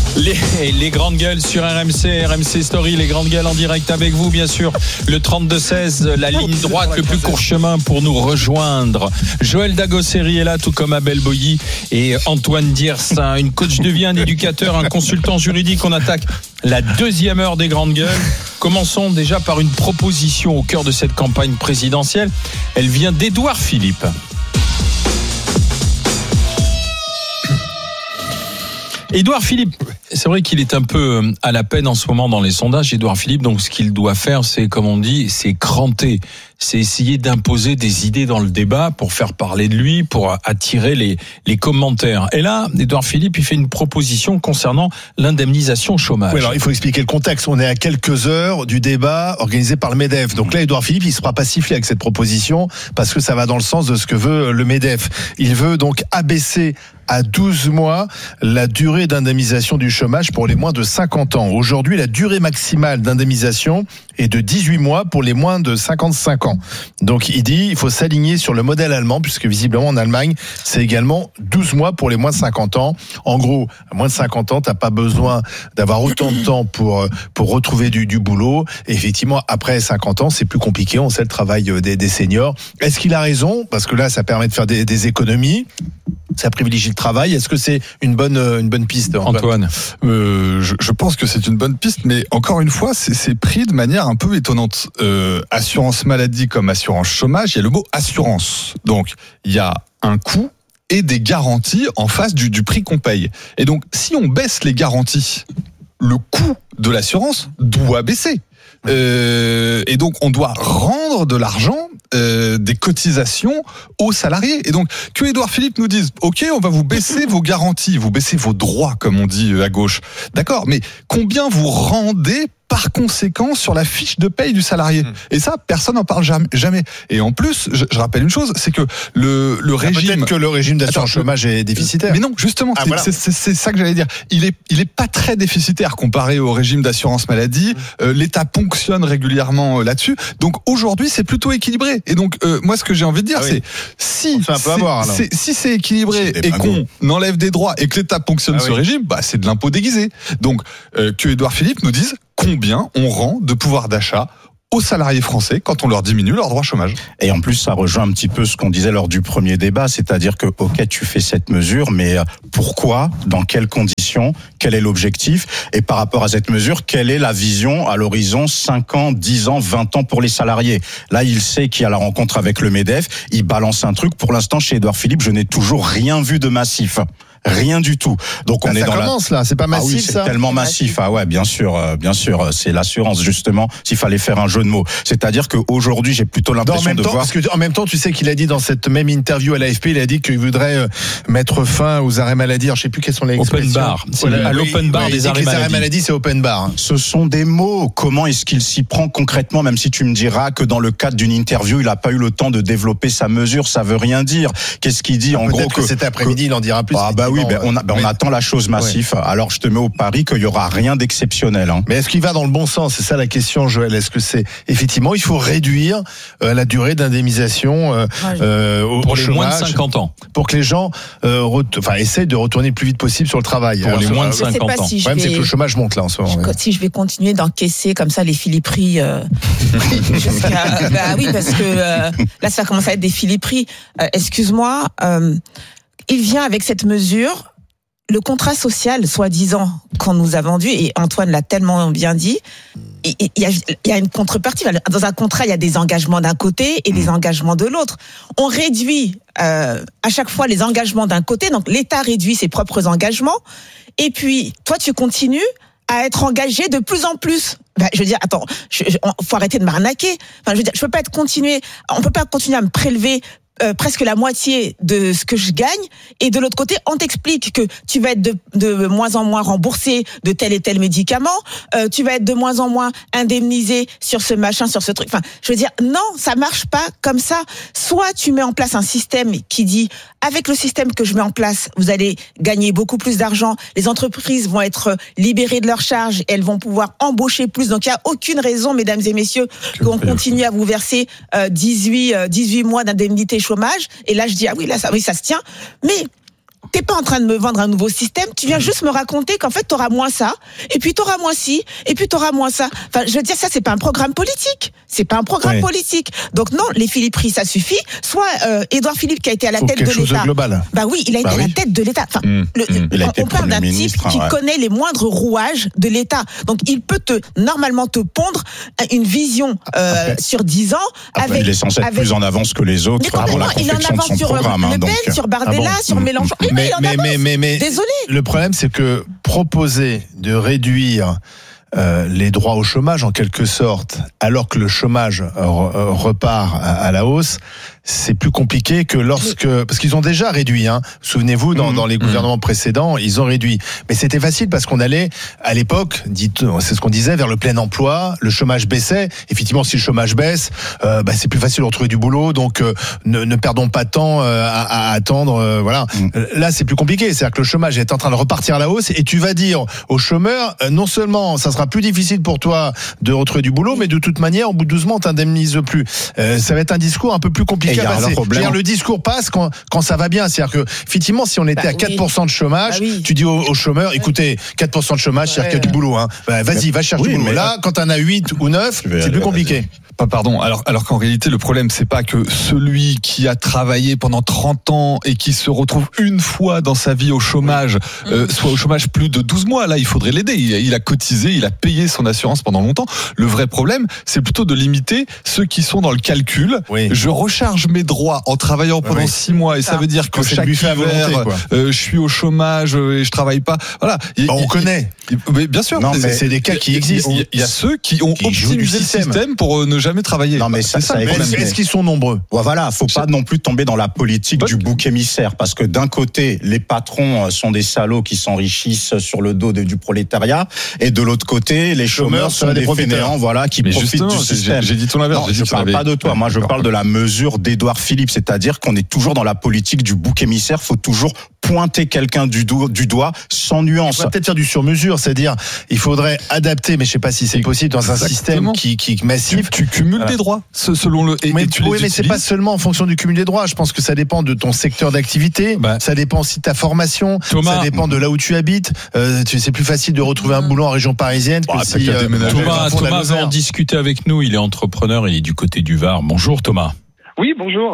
Les grandes gueules sur RMC Story, les grandes gueules en direct avec vous, bien sûr. Le 32-16, la ligne droite, le plus court chemin pour nous rejoindre. Joël Dagosseri est là, tout comme Abel Boilly et Antoine Diers, une coach de vie, un éducateur, un consultant juridique. On attaque la deuxième heure des grandes gueules. Commençons déjà par une proposition au cœur de cette campagne présidentielle. Elle vient d'Édouard Philippe. Édouard Philippe, c'est vrai qu'il est un peu à la peine en ce moment dans les sondages, Édouard Philippe, donc ce qu'il doit faire, c'est, comme on dit, c'est cranter. C'est essayer d'imposer des idées dans le débat pour faire parler de lui, pour attirer les commentaires. Et là, Édouard Philippe, il fait une proposition concernant l'indemnisation chômage. Oui, alors il faut expliquer le contexte. On est à quelques heures du débat organisé par le MEDEF. Donc là, Édouard Philippe, il ne se fera pas siffler avec cette proposition parce que ça va dans le sens de ce que veut le MEDEF. Il veut donc abaisser à 12 mois la durée d'indemnisation du chômage pour les moins de 50 ans. Aujourd'hui, la durée maximale d'indemnisation est de 18 mois pour les moins de 55 ans. Donc il dit il faut s'aligner sur le modèle allemand, puisque visiblement en Allemagne, c'est également 12 mois pour les moins de 50 ans. En gros, à moins de 50 ans, t'as pas besoin d'avoir autant de temps pour retrouver du boulot. Et effectivement, après 50 ans, c'est plus compliqué. On sait le travail des seniors. Est-ce qu'il a raison ? Parce que là, ça permet de faire des économies. Ça privilégie le travail. Est-ce que c'est une bonne piste, Antoine ? Je pense que c'est une bonne piste, mais encore une fois, c'est pris de manière un peu étonnante. Assurance maladie comme assurance chômage, il y a le mot assurance. Donc, il y a un coût et des garanties en face du prix qu'on paye. Et donc, si on baisse les garanties, le coût de l'assurance doit baisser. Et donc on doit rendre de l'argent, des cotisations aux salariés. Et donc que Édouard Philippe nous dise ok, on va vous baisser vos garanties, vous baissez vos droits comme on dit à gauche, d'accord, mais combien vous rendez par conséquent sur la fiche de paye du salarié? Et ça, personne n'en parle jamais. Et en plus, je rappelle une chose, c'est que le régime... Peut-être que le régime d'assurance chômage est déficitaire. Mais non, justement, voilà. c'est ça que j'allais dire. Il est pas très déficitaire comparé au régime d'assurance maladie. L'État ponctionne régulièrement là-dessus. Donc aujourd'hui, c'est plutôt équilibré. Et donc, moi, ce que j'ai envie de dire, c'est si c'est équilibré et qu'on enlève des droits et que l'État ponctionne ce régime, bah c'est de l'impôt déguisé. Donc, que Édouard Philippe nous dise combien on rend de pouvoir d'achat aux salariés français quand on leur diminue leur droit chômage. Et en plus, ça rejoint un petit peu ce qu'on disait lors du premier débat, c'est-à-dire que, ok, tu fais cette mesure, mais pourquoi, dans quelles conditions, quel est l'objectif, et par rapport à cette mesure, quelle est la vision à l'horizon 5 ans, 10 ans, 20 ans pour les salariés. Là, il sait qu'il y a la rencontre avec le MEDEF, il balance un truc. Pour l'instant, chez Édouard Philippe, je n'ai toujours rien vu de massif. Rien du tout. Donc on est dans là, c'est pas massif, oui, c'est tellement massif. Ah ouais, bien sûr, c'est l'assurance justement. S'il fallait faire un jeu de mots, c'est-à-dire qu'aujourd'hui, j'ai plutôt l'impression de voir. Parce que en même temps, tu sais qu'il a dit dans cette même interview à l'AFP, il a dit qu'il voudrait mettre fin aux arrêts maladie. Alors, je sais plus quelles sont les expressions. Open bar. À l'open bar des arrêts maladie, c'est open bar. Ce sont des mots. Comment est-ce qu'il s'y prend concrètement? Même si tu me diras que dans le cadre d'une interview, il a pas eu le temps de développer sa mesure, ça veut rien dire. Qu'est-ce qu'il dit en gros que cet après-midi, il en dira plus. Oui, on attend la chose massive. Ouais. Alors je te mets au pari qu'il y aura rien d'exceptionnel. Mais est-ce qu'il va dans le bon sens? C'est ça la question, Joël. Est-ce que c'est effectivement il faut réduire la durée d'indemnisation pour les moins de 50 ans, pour que les gens essayent de retourner le plus vite possible sur le travail. Pour les moins de 50 ans. Le problème, c'est que le chômage monte là en ce moment. Si je vais continuer d'encaisser comme ça les philipperies jusqu'à oui, parce que là ça commence à être des philipperies. Excuse-moi. Il vient avec cette mesure, le contrat social, soi-disant, qu'on nous a vendu, et Antoine l'a tellement bien dit, il y a une contrepartie. Dans un contrat, il y a des engagements d'un côté et des engagements de l'autre. On réduit à chaque fois les engagements d'un côté, donc l'État réduit ses propres engagements, et puis toi, tu continues à être engagé de plus en plus. Je veux dire, attends, faut arrêter de m'arnaquer. Enfin, je veux dire, on peut pas continuer à me prélever presque la moitié de ce que je gagne, et de l'autre côté on t'explique que tu vas être de moins en moins remboursé de tel et tel médicament, tu vas être de moins en moins indemnisé sur ce machin, sur ce truc. Enfin, je veux dire, non, ça marche pas comme ça. Soit tu mets en place un système qui dit, avec le système que je mets en place, vous allez gagner beaucoup plus d'argent, les entreprises vont être libérées de leurs charges, elles vont pouvoir embaucher plus. Donc il y a aucune raison, mesdames et messieurs, qu'on continue à vous verser 18 mois d'indemnité chômage. Et là je dis ça se tient. Mais t'es pas en train de me vendre un nouveau système, tu viens juste me raconter qu'en fait t'auras moins ça, et puis t'auras moins ci, et puis t'auras moins ça. Enfin, je veux dire, ça c'est pas un programme politique. C'est pas un programme politique. Donc non, les Philipperies, ça suffit. Soit Édouard Philippe qui a été à la tête de l'État. Quelque chose de global. Bah oui, il a été à la tête de l'État. Enfin, on parle d'un type qui connaît les moindres rouages de l'État. Donc il peut normalement te pondre une vision sur 10 ans. Après, il est censé être plus en avance que les autres pour la confection de son programme. Le Pen, sur Bardella, sur Mélenchon. Mais désolé. Le problème, c'est que proposer de réduire les droits au chômage en quelque sorte, alors que le chômage repart à la hausse, c'est plus compliqué que parce qu'ils ont déjà réduit, hein. Souvenez-vous, dans les gouvernements précédents, ils ont réduit. Mais c'était facile parce qu'on allait, à l'époque, c'est ce qu'on disait, vers le plein emploi, le chômage baissait. Effectivement, si le chômage baisse, c'est plus facile de retrouver du boulot, donc ne perdons pas de temps à attendre, voilà. Là, c'est plus compliqué, c'est-à-dire que le chômage est en train de repartir à la hausse et tu vas dire aux chômeurs, non seulement ça sera plus difficile pour toi de retrouver du boulot, mais de toute manière, au bout de 12 mois, on t'indemnise plus. Ça va être un discours un peu plus compliqué. Le discours passe quand ça va bien. C'est-à-dire que, effectivement, si on était à 4% de chômage, tu dis aux chômeurs, écoutez, 4% de chômage, c'est-à-dire qu'il y a du boulot, hein. Vas-y, va chercher du boulot. Là, quand t'en as 8 ou 9, c'est plus compliqué. Pardon, alors qu'en réalité, le problème, c'est pas que celui qui a travaillé pendant 30 ans et qui se retrouve une fois dans sa vie au chômage, soit au chômage plus de 12 mois. Là, il faudrait l'aider. Il a cotisé, il a payé son assurance pendant longtemps. Le vrai problème, c'est plutôt de limiter ceux qui sont dans le calcul. Je recharge mes droits en travaillant pendant 6 mois et ça veut dire que chaque hiver, je suis au chômage et je travaille pas. Voilà. On connaît. Mais bien sûr. Non, mais c'est des cas qui existent. Il y a ceux qui ont optimisé le système pour ne jamais travailler. Non, mais ça est-ce qu'ils sont nombreux? Voilà, faut pas non plus tomber dans la politique du bouc émissaire, parce que d'un côté, les patrons sont des salauds qui s'enrichissent sur le dos du prolétariat, et de l'autre côté, les chômeurs sont des fainéants, voilà, qui profitent du système. J'ai dit tout l'inverse. Je parle pas de toi. Moi, je parle de la mesure d'Édouard Philippe, c'est-à-dire qu'on est toujours dans la politique du bouc émissaire. Faut toujours pointer quelqu'un du doigt sans nuance. On va peut-être faire du sur-mesure, c'est-à-dire il faudrait adapter, mais je sais pas si c'est possible dans un système qui massif. Tu cumules des droits selon le. Mais c'est pas seulement en fonction du cumul des droits. Je pense que ça dépend de ton secteur d'activité. Ça dépend aussi de ta formation. Thomas, ça dépend de là où tu habites. C'est plus facile de retrouver un boulot en région parisienne que si Thomas va en discuter avec nous. Il est entrepreneur. Il est du côté du Var. Bonjour Thomas. Oui, bonjour.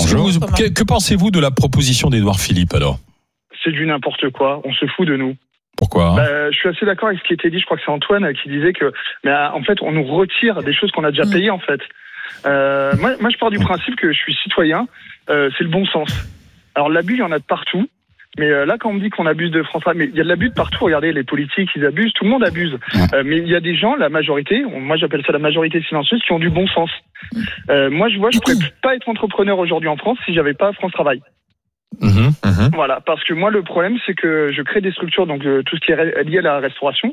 Que pensez-vous de la proposition d'Édouard Philippe alors? C'est du n'importe quoi. On se fout de nous. Pourquoi? Je suis assez d'accord avec ce qui était dit. Je crois que c'est Antoine qui disait que, en fait, on nous retire des choses qu'on a déjà payées en fait. Moi, je pars du principe que je suis citoyen. C'est le bon sens. Alors l'abus, il y en a de partout. Mais là, quand on me dit qu'on abuse de France, mais il y a de l'abus de partout. Regardez, les politiques, ils abusent. Tout le monde abuse. Mais il y a des gens, la majorité, moi j'appelle ça la majorité silencieuse, qui ont du bon sens. Moi, je pourrais pas être entrepreneur aujourd'hui en France si j'avais pas France Travail. Voilà, parce que moi le problème c'est que je crée des structures, donc tout ce qui est lié à la restauration.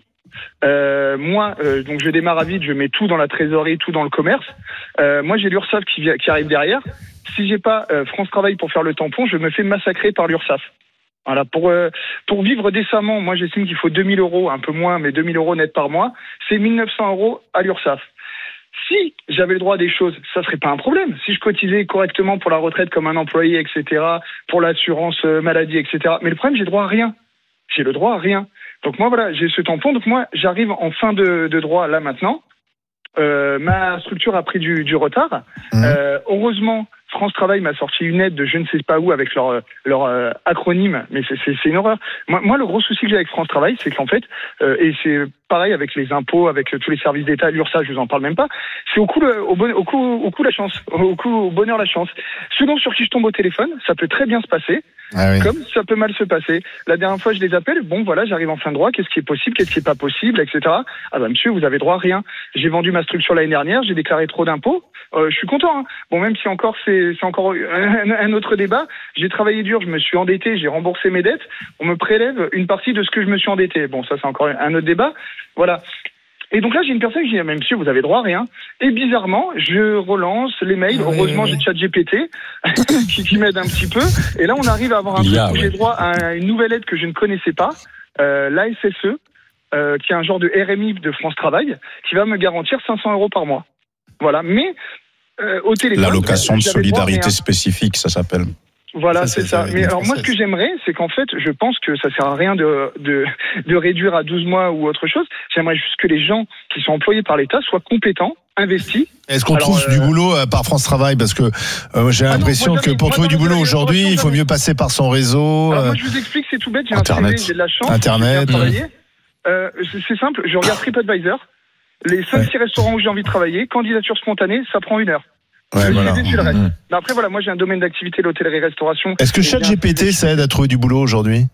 Donc je démarre à vide, je mets tout dans la trésorerie, tout dans le commerce. Moi j'ai l'URSSAF qui arrive derrière. Si j'ai pas France Travail pour faire le tampon, je me fais massacrer par l'URSSAF. Voilà, pour vivre décemment, moi j'estime qu'il faut 2000 €, un peu moins, mais 2000 € net par mois. C'est 1900 € à l'URSSAF. Si j'avais le droit à des choses, ça serait pas un problème. Si je cotisais correctement pour la retraite comme un employé, etc., pour l'assurance maladie, etc. Mais le problème, j'ai droit à rien. J'ai le droit à rien. Donc moi, voilà, j'ai ce tampon. Donc moi, j'arrive en fin de droit là maintenant. Ma structure a pris du retard. Heureusement, France Travail m'a sorti une aide de je ne sais pas où avec leur acronyme, mais c'est une horreur. Moi, le gros souci que j'ai avec France Travail, c'est qu'en fait, et c'est pareil avec les impôts, avec tous les services d'État, l'URSSAF, je vous en parle même pas, c'est au coup la chance, au bonheur la chance. Selon sur qui je tombe au téléphone, ça peut très bien se passer. Comme ça peut mal se passer. La dernière fois, je les appelle. Bon, voilà, j'arrive en fin de droit. Qu'est-ce qui est possible, qu'est-ce qui est pas possible, etc. Ah bah monsieur, vous avez droit à rien. J'ai vendu ma structure l'année dernière. J'ai déclaré trop d'impôts. Je suis content. Hein. Bon, même si encore c'est encore un autre débat. J'ai travaillé dur. Je me suis endetté. J'ai remboursé mes dettes. On me prélève une partie de ce que je me suis endetté. Bon, ça c'est encore un autre débat. Voilà. Et donc là, j'ai une personne qui dit, mais monsieur, vous avez droit à rien. Et bizarrement, je relance les mails. Heureusement, j'ai ChatGPT qui m'aide un petit peu. Et là, on arrive à avoir un truc où j'ai droit à une nouvelle aide que je ne connaissais pas, l'ASSE, qui est un genre de RMI de France Travail, qui va me garantir 500 € par mois. Voilà. Mais au téléphone, l'allocation de solidarité spécifique, ça s'appelle. Voilà, c'est ça. Mais alors moi, ce que j'aimerais, c'est qu'en fait, je pense que ça sert à rien de réduire à 12 mois ou autre chose. J'aimerais juste que les gens qui sont employés par l'État soient compétents, investis. Est-ce qu'on trouve du boulot par France Travail? Parce que j'ai l'impression que pour trouver du boulot aujourd'hui, il faut mieux passer par son réseau. Alors moi, je vous explique, c'est tout bête. J'ai Internet. un CV, j'ai de la chance. Internet. C'est simple. Je regarde TripAdvisor. Les 5-6 restaurants où j'ai envie de travailler, candidature spontanée, ça prend 1 heure. Ouais, voilà. C'est le reste. Mais après, voilà, moi j'ai un domaine d'activité, l'hôtellerie-restauration. Est-ce que ChatGPT, ça aide à trouver du boulot aujourd'hui?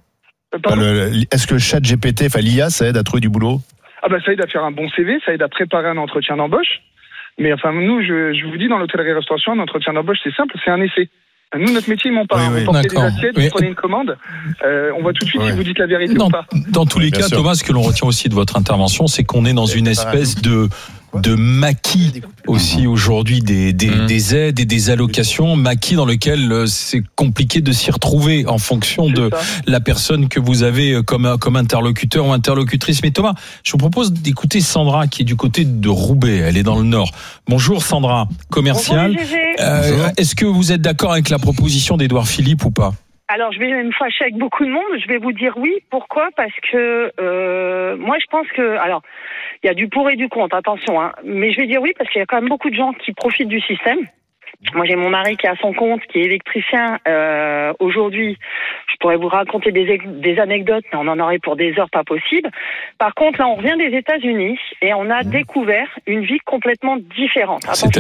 Est-ce que ChatGPT, l'IA, ça aide à trouver du boulot? Ah bah ça aide à faire un bon CV, ça aide à préparer un entretien d'embauche. Mais enfin, nous, je vous dis, dans l'hôtellerie-restauration, un entretien d'embauche, c'est simple, c'est un essai. Nous, notre métier, il ment pas. Oui, Vous portez des d'accord. assiettes, vous prenez une commande, on voit tout de suite si vous dites la vérité ou pas. Dans tous les Bien cas, sûr. Thomas, ce que l'on retient aussi de votre intervention, c'est qu'on est dans une espèce de maquis aussi aujourd'hui des aides et des allocations, maquis dans lequel c'est compliqué de s'y retrouver en fonction de la personne que vous avez comme interlocuteur ou interlocutrice. Mais Thomas, je vous propose d'écouter Sandra qui est du côté de Roubaix, elle est dans le Nord. Bonjour Sandra, commerciale. Bonjour, Est-ce que vous êtes d'accord avec la proposition d'Édouard Philippe ou pas? Alors, je vais me fâcher avec beaucoup de monde. Je vais vous dire oui. Pourquoi? Parce que moi, je pense que... Alors, il y a du pour et du contre, attention. Hein. Mais je vais dire oui parce qu'il y a quand même beaucoup de gens qui profitent du système. Moi, j'ai mon mari qui est à son compte, qui est électricien. Aujourd'hui, je pourrais vous raconter des anecdotes, mais on en aurait pour des heures pas possible. Par contre, là, on revient des États-Unis et on a découvert une vie complètement différente. Attention,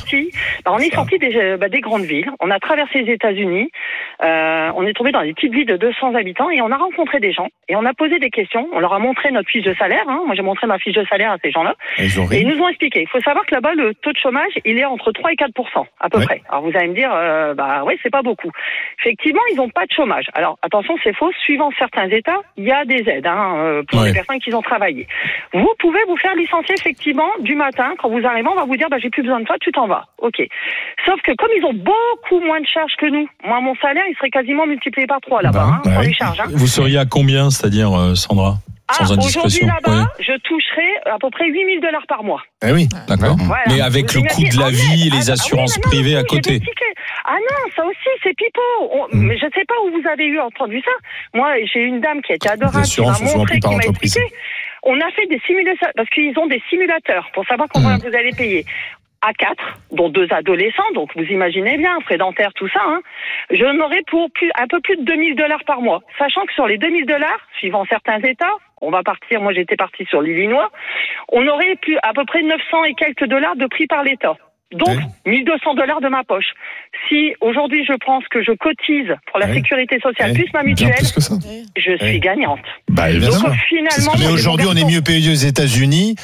on est sorti des grandes villes. On a traversé les États-Unis. On est tombé dans des petites villes de 200 habitants et on a rencontré des gens et on a posé des questions. On leur a montré notre fiche de salaire. Hein. Moi, j'ai montré ma fiche de salaire à ces gens-là. Et ils nous ont expliqué. Il faut savoir que là-bas, le taux de chômage, il est entre 3 et 4%, à peu près. Alors, vous allez me dire, c'est pas beaucoup. Effectivement, ils n'ont pas de chômage. Alors, attention, c'est faux. Suivant certains États, il y a des aides pour les personnes qui ont travaillé. Vous pouvez vous faire licencier, effectivement, du matin. Quand vous arrivez, on va vous dire, j'ai plus besoin de toi, tu t'en vas. OK. Sauf que comme ils ont beaucoup moins de charges que nous, moi, mon salaire, il serait quasiment multiplié par 3 là-bas, pour les charges. Vous seriez à combien, c'est-à-dire, Sandra? Sans indiscrétion. Aujourd'hui, là-bas, je toucherais à peu près $8 000 par mois. Eh oui. D'accord. Voilà. Mais avec le coût de la vie et les assurances privées à côté. Ah non, ça aussi, c'est pipeau. Mais je ne sais pas où vous avez entendu ça. Moi, j'ai une dame qui était adorable, qui m'a montré, qui m'a expliqué. On a fait des simulations, parce qu'ils ont des simulateurs pour savoir combien vous allez payer. À 4, dont 2 adolescents, donc vous imaginez bien, frais dentaires, tout ça, je n'aurais pour un peu plus de $2 000 par mois. Sachant que sur les $2 000, suivant certains États, on va partir, moi j'étais partie sur l'Illinois, on aurait plus à peu près 900 et quelques dollars de prix par l'État. Donc, $1 200 de ma poche. Si aujourd'hui je pense que je cotise pour la sécurité sociale plus ma mutuelle, je suis gagnante. Évidemment. Donc finalement, mais aujourd'hui, on est mieux payé aux États-Unis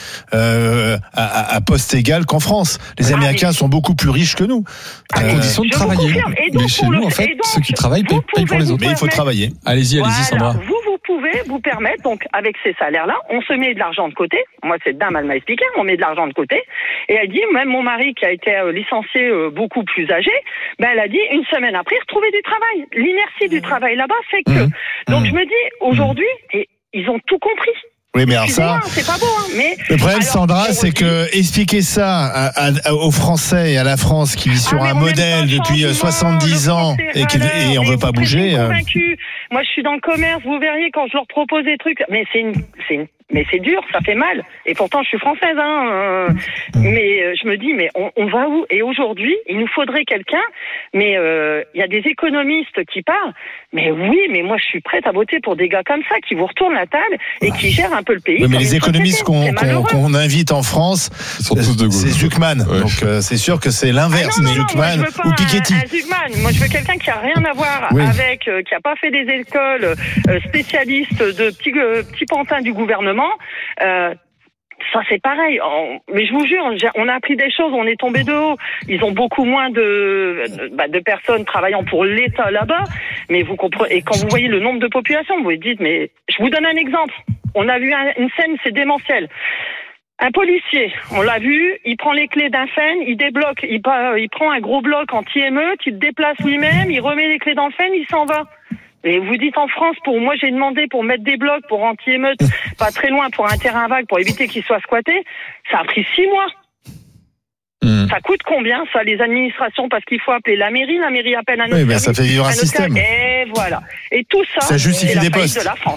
à poste égal qu'en France. Les Américains sont beaucoup plus riches que nous. À condition de travailler. Mais chez nous, en fait, ceux qui travaillent payent pour les autres. Mais il faut travailler. Allez-y, Sandra. Vous pouvez vous permettre, donc avec ces salaires-là, on se met de l'argent de côté. Moi, cette dame, elle m'a expliqué, on met de l'argent de côté. Et elle dit, même mon mari qui a été licencié beaucoup plus âgé, elle a dit, une semaine après, retrouver du travail. L'inertie du travail là-bas fait que... Donc je me dis, aujourd'hui, ils ont tout compris. Oui, mais alors ça, c'est pas beau, mais le problème, Sandra, c'est que expliquer ça aux Français et à la France qui vit sur un modèle depuis 70 ans et on veut pas bouger. Moi, je suis dans le commerce, vous verriez quand je leur propose des trucs, mais c'est dur, ça fait mal. Et pourtant, je suis française, mais je me dis, mais on va où? Et aujourd'hui, il nous faudrait quelqu'un, mais il y a des économistes qui parlent, mais oui, mais moi, je suis prête à voter pour des gars comme ça, qui vous retournent la table et qui gèrent un peu le pays. Oui, mais les économistes qu'on invite en France, c'est Zuckman. Ouais. Donc, c'est sûr que c'est l'inverse. Zuckman ou Piketty. Moi, je veux quelqu'un qui a rien à voir avec, qui a pas fait des écoles spécialistes de petits pantins du gouvernement. Ça, c'est pareil. Mais je vous jure, on a appris des choses, on est tombé de haut. Ils ont beaucoup moins de personnes travaillant pour l'État là-bas. Mais vous comprenez, et quand vous voyez le nombre de populations, vous vous dites, mais je vous donne un exemple. On a vu une scène, c'est démentiel. Un policier, on l'a vu, il prend les clés d'un FEN, il débloque, il prend un gros bloc anti-émeute, il déplace lui-même, il remet les clés dans le FEN, il s'en va. Et vous dites en France, moi j'ai demandé pour mettre des blocs pour anti-émeute, pas très loin pour un terrain vague pour éviter qu'il soit squatté, ça a pris 6 mois. Ça coûte combien, ça, les administrations? Parce qu'il faut appeler la mairie appelle un autre Oui, mais ça service, fait vivre un autre système. Et voilà. Et tout ça, Ça justifie c'est la des faillite postes. de la France.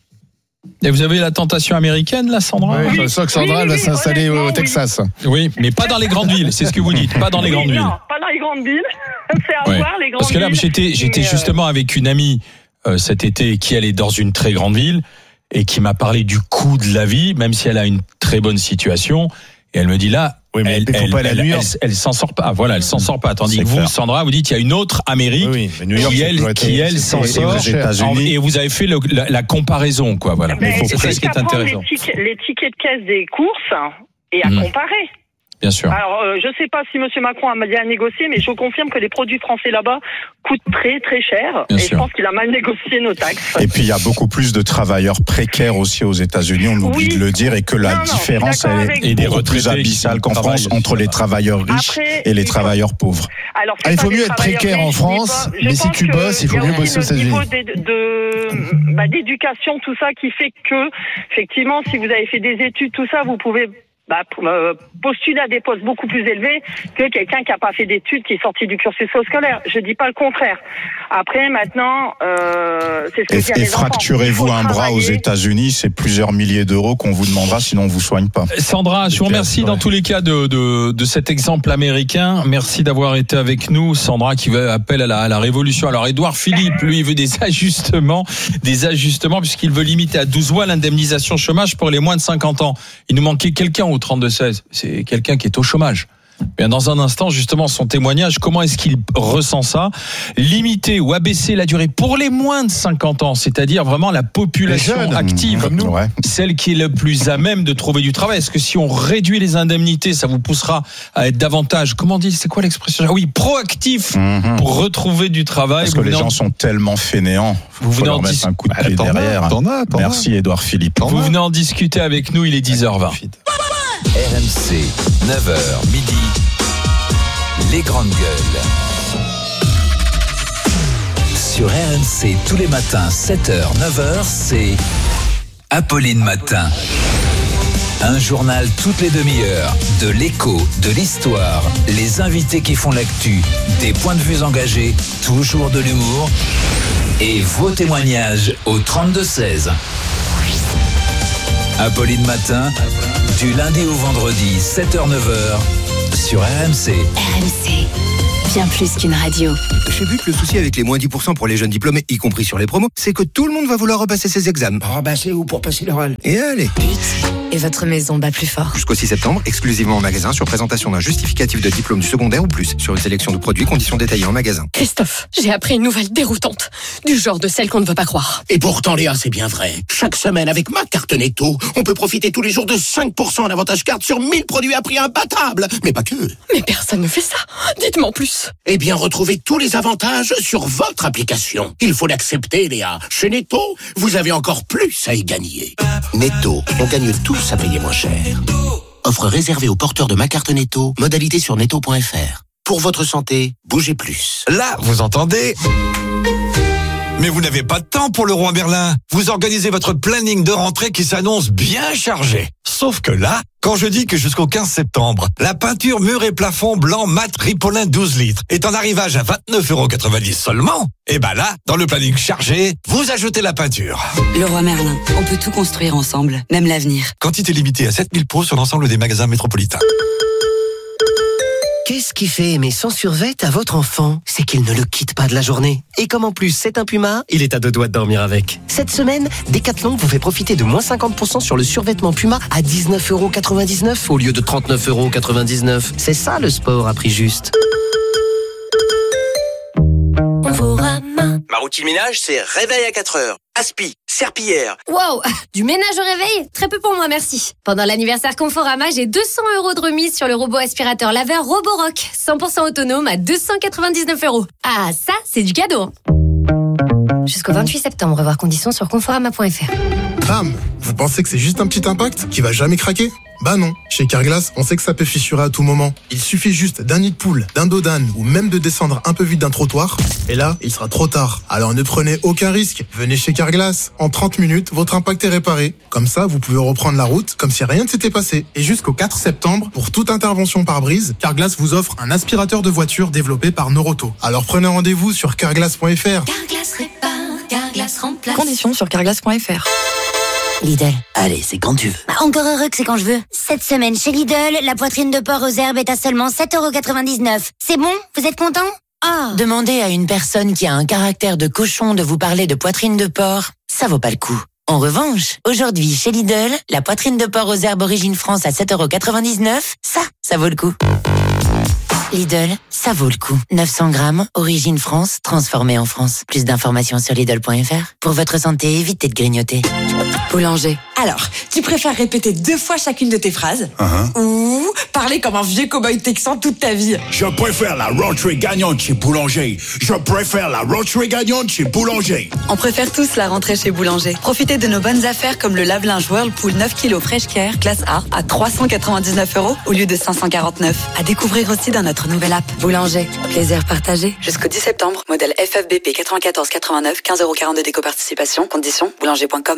Et vous avez la tentation américaine, là, Sandra? Oui, je sens que Sandra elle va s'installer au Texas. Oui, mais pas dans les grandes villes, c'est ce que vous dites, pas dans les grandes villes. Non, pas dans les grandes villes. C'est à Ouais. voir, les grandes Parce que là, villes. j'étais Mais, justement avec une amie cet été qui elle est dans une très grande ville et qui m'a parlé du coût de la vie, même si elle a une très bonne situation. Et elle me dit là, Oui, mais il faut pas aller à New York. elle s'en sort pas. Voilà, elle s'en sort pas. Tandis C'est que vous, clair. Sandra, vous dites il y a une autre Amérique Oui, mais New York, qui elle s'en c'est sort. aux États-Unis. Et vous avez fait la comparaison, quoi. Voilà. ben, C'est ça c'est ce qui est qu'à prendre intéressant. les tickets de caisse des courses et à comparer. Bien sûr. Alors, je sais pas si Monsieur Macron a bien négocié, mais je confirme que les produits français là-bas coûtent très très cher. Bien et sûr. je pense qu'il a mal négocié nos taxes. Et puis il y a beaucoup plus de travailleurs précaires aussi aux États-Unis, on oublie Oui. de le dire, et que la Non, non, différence je suis d'accord elle avec est vous. Et des beaucoup plus retraités abyssale qui qu'en travaillent France aussi, entre les là-bas. travailleurs riches Après, et les il faut- travailleurs pauvres. Alors, Ah, il faut pas mieux des être travailleurs précaire en riches, France, je mais si pense tu que bosses, il faut y a mieux aussi bosser aux le niveau États-Unis. d'éducation, tout ça, qui fait que, effectivement, si vous avez fait des études, tout ça, vous pouvez postuler à des postes beaucoup plus élevés que quelqu'un qui n'a pas fait d'études, qui est sorti du cursus scolaire. Je dis pas le contraire. Après, maintenant, c'est ce que disent Et les enfants. fracturez-vous Il faut un bras aux travailler. États-Unis, c'est plusieurs milliers d'euros qu'on vous demandera, sinon on vous soigne pas. Sandra, je vous remercie dans tous les cas de cet exemple américain. Merci d'avoir été avec nous. Sandra qui appelle à la révolution. Alors, Édouard Philippe, lui, il veut des ajustements, puisqu'il veut limiter à 12 mois l'indemnisation chômage pour les moins de 50 ans. Il nous manquait quelqu'un au 32-16. C'est quelqu'un qui est au chômage. Bien, dans un instant, justement, son témoignage, comment est-ce qu'il ressent ça? Limiter ou abaisser la durée pour les moins de 50 ans, c'est-à-dire vraiment la population Les jeunes, active, comme nous. Ouais. celle qui est le plus à même de trouver du travail. Est-ce que si on réduit les indemnités, ça vous poussera à être davantage, comment on dit, c'est quoi l'expression? Ah oui, proactif pour retrouver du travail. Parce que les gens sont tellement fainéants. Vous Faut venez leur en mettre un coup de Bah, pied t'en as, derrière. t'en as. Merci Édouard Philippe. Vous venez en discuter avec nous, il est 10h20. RMC, 9h midi. Les grandes gueules. Sur RMC, tous les matins, 7h, 9h, c'est Apolline Matin. Un journal toutes les demi-heures, de l'écho, de l'histoire, les invités qui font l'actu, des points de vue engagés, toujours de l'humour et vos témoignages au 32-16. Apolline Matin, du lundi au vendredi, 7h-9h, sur RMC. RMC, bien plus qu'une radio. J'ai vu que le souci avec les moins 10% pour les jeunes diplômés, y compris sur les promos, c'est que tout le monde va vouloir repasser ses examens. Oh bah c'est où pour passer l'oral? Et allez, Et votre maison bat plus fort. jusqu'au 6 septembre, exclusivement en magasin, sur présentation d'un justificatif de diplôme du secondaire ou plus, sur une sélection de produits, conditions détaillées en magasin. Christophe, j'ai appris une nouvelle déroutante, du genre de celle qu'on ne veut pas croire. Et pourtant Léa, c'est bien vrai. Chaque semaine avec ma carte Netto, on peut profiter tous les jours de 5% d'avantage carte sur 1000 produits à prix imbattable. Mais pas que. Mais personne ne fait ça. Dites-moi en plus. Eh bien, retrouvez tous les avantages sur votre application. Il faut l'accepter, Léa. Chez Netto, vous avez encore plus à y gagner. Netto, on gagne tous à payer moins cher. Offre réservée aux porteurs de ma carte Netto. Modalité sur netto.fr. Pour votre santé, bougez plus. Là, vous entendez? Mais vous n'avez pas de temps pour le roi Merlin. Vous organisez votre planning de rentrée qui s'annonce bien chargé. Sauf que là, quand je dis que jusqu'au 15 septembre, la peinture mur et plafond blanc mat Ripolin 12 litres est en arrivage à 29,90€ seulement, et ben là, dans le planning chargé, vous ajoutez la peinture. Le roi Merlin, on peut tout construire ensemble, même l'avenir. Quantité limitée à 7000 pots sur l'ensemble des magasins métropolitains. Qu'est-ce qui fait aimer son survêt à votre enfant? C'est qu'il ne le quitte pas de la journée. Et comme en plus c'est un Puma, il est à 2 doigts de dormir avec. Cette semaine, Decathlon vous fait profiter de moins 50% sur le survêtement Puma à 19,99€ au lieu de 39,99€. C'est ça le sport à prix juste. Ma routine ménage, c'est réveil à 4h. Aspi, serpillière. Wow, du ménage au réveil? Très peu pour moi, merci. Pendant l'anniversaire Conforama, j'ai 200€ de remise sur le robot aspirateur laveur Roborock. 100% autonome à 299€. Ah, ça, c'est du cadeau. Jusqu'au 28 septembre, revoir conditions sur conforama.fr. Bam! Vous pensez que c'est juste un petit impact qui va jamais craquer? Bah non, chez Carglass, on sait que ça peut fissurer à tout moment. Il suffit juste d'un nid de poule, d'un dos d'âne ou même de descendre un peu vite d'un trottoir. Et là, il sera trop tard. Alors ne prenez aucun risque. Venez chez Carglass. En 30 minutes, votre impact est réparé. Comme ça, vous pouvez reprendre la route comme si rien ne s'était passé. Et jusqu'au 4 septembre, pour toute intervention par brise, Carglass vous offre un aspirateur de voiture développé par Noroto. Alors prenez rendez-vous sur carglass.fr. Carglass répare, Carglass remplace. Conditions sur carglass.fr. Lidl. Allez, c'est quand tu veux. Encore heureux que c'est quand je veux. Cette semaine chez Lidl, la poitrine de porc aux herbes est à seulement 7,99 €. C'est bon? Vous êtes content? Ah. Demandez à une personne qui a un caractère de cochon de vous parler de poitrine de porc. Ça vaut pas le coup. En revanche, aujourd'hui, chez Lidl, la poitrine de porc aux herbes Origine France à 7,99 €, ça vaut le coup. Lidl, ça vaut le coup. 900 grammes, Origine France, transformée en France. Plus d'informations sur Lidl.fr. Pour votre santé, évitez de grignoter. Boulanger. Alors, tu préfères répéter 2 fois chacune de tes phrases ou parler comme un vieux cow-boy texan toute ta vie? Je préfère la rentrée gagnante chez Boulanger. Je préfère la rentrée gagnante chez Boulanger. On préfère tous la rentrée chez Boulanger. Profitez de nos bonnes affaires comme le lave-linge Whirlpool 9 kg Fresh Care classe A à 399 € au lieu de 549. À découvrir aussi dans notre nouvelle app. Boulanger, plaisir partagé. Jusqu'au 10 septembre, modèle FFBP 9489, 15,42 € d'éco-participation. Conditions, boulanger.com.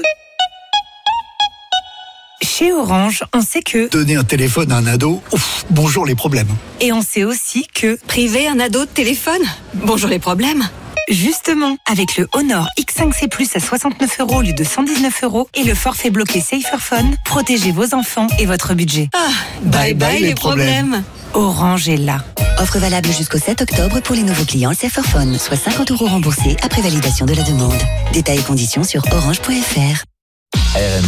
Chez Orange, on sait que Donner un téléphone à un ado, bonjour les problèmes. et on sait aussi que Priver un ado de téléphone? Bonjour les problèmes. justement, avec le Honor X5C Plus à 69 € au lieu de 119 € et le forfait bloqué Saferphone, protégez vos enfants et votre budget. Bye bye les problèmes. Orange est là. Offre valable jusqu'au 7 octobre pour les nouveaux clients Saferphone, soit 50 € remboursés après validation de la demande. Détails et conditions sur orange.fr.